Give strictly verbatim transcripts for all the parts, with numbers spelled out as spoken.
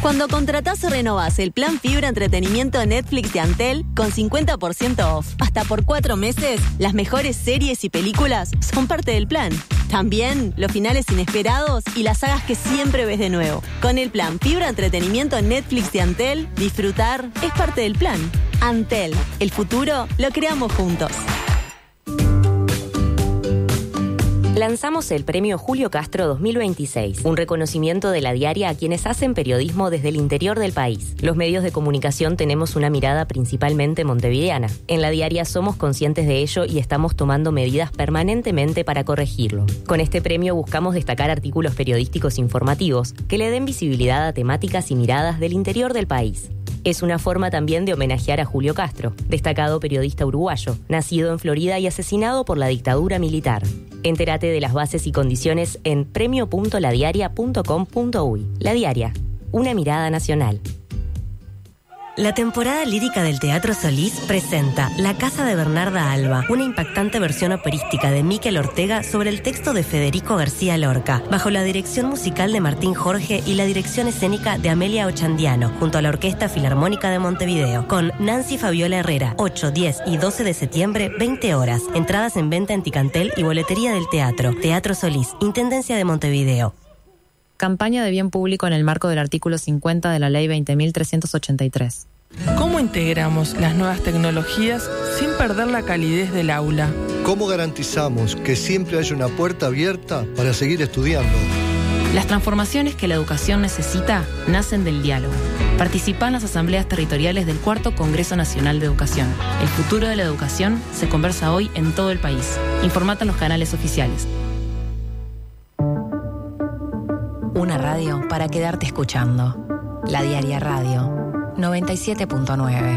Cuando contratás o renovás el plan Fibra Entretenimiento Netflix de Antel con cincuenta por ciento off, hasta por cuatro meses, las mejores series y películas son parte del plan. También los finales inesperados y las sagas que siempre ves de nuevo. Con el plan Fibra Entretenimiento Netflix de Antel, disfrutar es parte del plan. Antel, el futuro lo creamos juntos. Lanzamos el Premio Julio Castro dos mil veintiséis, un reconocimiento de La Diaria a quienes hacen periodismo desde el interior del país. Los medios de comunicación tenemos una mirada principalmente montevideana. En La Diaria somos conscientes de ello y estamos tomando medidas permanentemente para corregirlo. Con este premio buscamos destacar artículos periodísticos informativos que le den visibilidad a temáticas y miradas del interior del país. Es una forma también de homenajear a Julio Castro, destacado periodista uruguayo, nacido en Florida y asesinado por la dictadura militar. Entérate de las bases y condiciones en premio punto la diaria punto com punto uy. La Diaria, una mirada nacional. La temporada lírica del Teatro Solís presenta La Casa de Bernarda Alba, una impactante versión operística de Miquel Ortega sobre el texto de Federico García Lorca, bajo la dirección musical de Martín Jorge y la dirección escénica de Amelia Ochandiano, junto a la Orquesta Filarmónica de Montevideo, con Nancy Fabiola Herrera, ocho, diez y doce de septiembre, veinte horas. Entradas en venta en Ticantel y boletería del teatro. Teatro Solís, Intendencia de Montevideo. Campaña de bien público en el marco del artículo cincuenta de la Ley veinte mil trescientos ochenta y tres. ¿Cómo integramos las nuevas tecnologías sin perder la calidez del aula? ¿Cómo garantizamos que siempre haya una puerta abierta para seguir estudiando? Las transformaciones que la educación necesita nacen del diálogo. Participa en las asambleas territoriales del Cuarto Congreso Nacional de Educación. El futuro de la educación se conversa hoy en todo el país. Informate en los canales oficiales. Una radio para quedarte escuchando. La Diaria Radio noventa y siete punto nueve.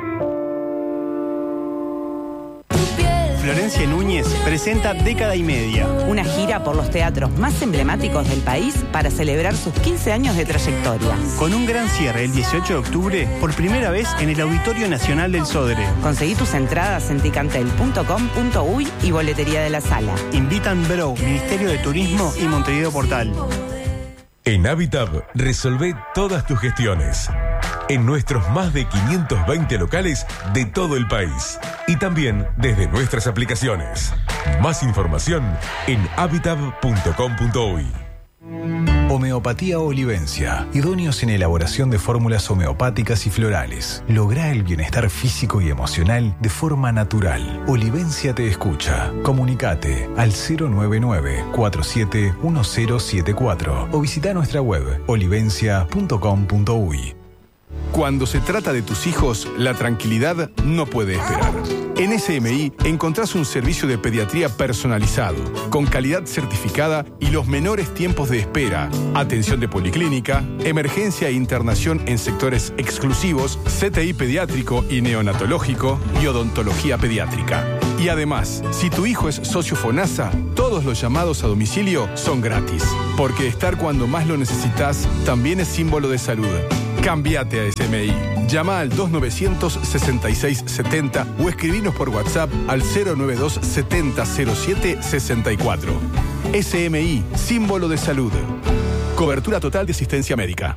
Florencia Núñez presenta Década y Media. Una gira por los teatros más emblemáticos del país para celebrar sus quince años de trayectoria. Con un gran cierre el dieciocho de octubre, por primera vez en el Auditorio Nacional del Sodre. Conseguí tus entradas en ticantel punto com punto uy y boletería de la sala. Invitan Bro, Ministerio de Turismo y Montevideo Portal. En Habitab, resolvé todas tus gestiones. En nuestros más de quinientos veinte locales de todo el país. Y también desde nuestras aplicaciones. Más información en habitab punto com punto uy. Homeopatía Olivencia. Idóneos en elaboración de fórmulas homeopáticas y florales. Logra el bienestar físico y emocional de forma natural. Olivencia te escucha. Comunicate al cero nueve nueve, cuatro siete uno cero siete cuatro o visita nuestra web olivencia punto com punto uy. Cuando se trata de tus hijos, la tranquilidad no puede esperar. En S M I encontrás un servicio de pediatría personalizado, con calidad certificada y los menores tiempos de espera, atención de policlínica, emergencia e internación en sectores exclusivos, C T I pediátrico y neonatológico y odontología pediátrica. Y además, si tu hijo es socio FONASA, todos los llamados a domicilio son gratis, porque estar cuando más lo necesitas también es símbolo de salud. Cámbiate a S M I. Llama al dos novecientos sesenta y seis setenta o escribinos por WhatsApp al cero nueve dos setenta cero siete sesenta y cuatro. S M I, símbolo de salud. Cobertura total de asistencia médica.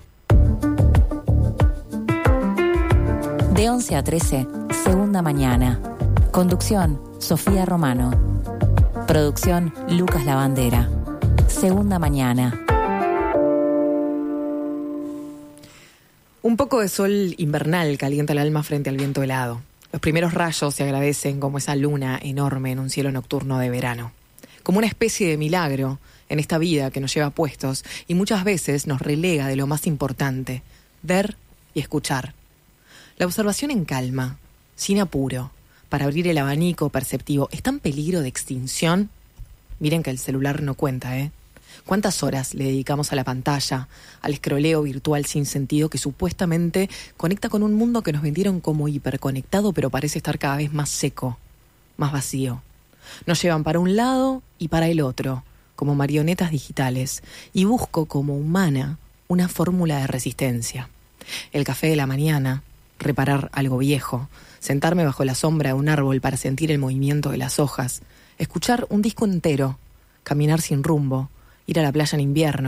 De once a trece, Segunda Mañana. Conducción, Sofía Romano. Producción, Lucas Lavandera. Segunda Mañana. Un poco de sol invernal calienta el alma frente al viento helado. Los primeros rayos se agradecen como esa luna enorme en un cielo nocturno de verano. Como una especie de milagro en esta vida que nos lleva puestos y muchas veces nos relega de lo más importante, ver y escuchar. La observación en calma, sin apuro, para abrir el abanico perceptivo, ¿está en peligro de extinción? Miren que el celular no cuenta, ¿eh? ¿Cuántas horas le dedicamos a la pantalla, al escroleo virtual sin sentido que supuestamente conecta con un mundo que nos vendieron como hiperconectado, pero parece estar cada vez más seco, más vacío? Nos llevan para un lado y para el otro, como marionetas digitales, y busco como humana una fórmula de resistencia. El café de la mañana, reparar algo viejo, sentarme bajo la sombra de un árbol para sentir el movimiento de las hojas, escuchar un disco entero, caminar sin rumbo, ir a la playa en invierno,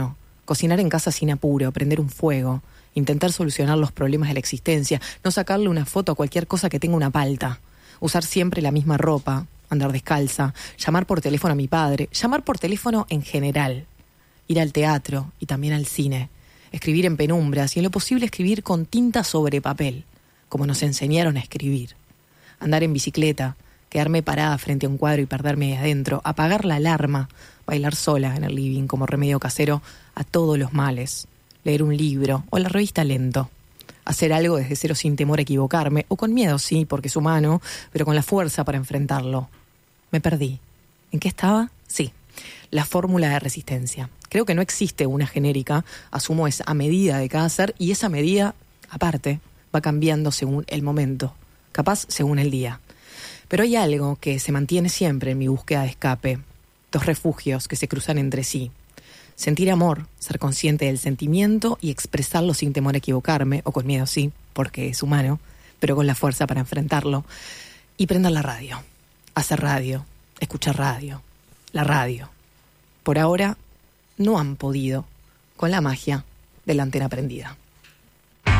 Cocinar en casa sin apuro, prender un fuego, intentar solucionar los problemas de la existencia, no sacarle una foto a cualquier cosa que tenga una palta, usar siempre la misma ropa, andar descalza, llamar por teléfono a mi padre, llamar por teléfono en general, ir al teatro y también al cine, escribir en penumbras y en lo posible escribir con tinta sobre papel, como nos enseñaron a escribir, andar en bicicleta, quedarme parada frente a un cuadro y perderme ahí adentro, apagar la alarma, bailar sola en el living como remedio casero a todos los males, leer un libro o la revista Lento, hacer algo desde cero sin temor a equivocarme, o con miedo, sí, porque es humano, pero con la fuerza para enfrentarlo. Me perdí. ¿En qué estaba? Sí, la fórmula de resistencia. Creo que no existe una genérica, asumo es a medida de cada ser, y esa medida, aparte, va cambiando según el momento, capaz según el día. Pero hay algo que se mantiene siempre en mi búsqueda de escape, dos refugios que se cruzan entre sí. Sentir amor, ser consciente del sentimiento y expresarlo sin temor a equivocarme, o con miedo sí, porque es humano, pero con la fuerza para enfrentarlo. Y prender la radio, hacer radio, escuchar radio, la radio. Por ahora no han podido con la magia de la antena prendida.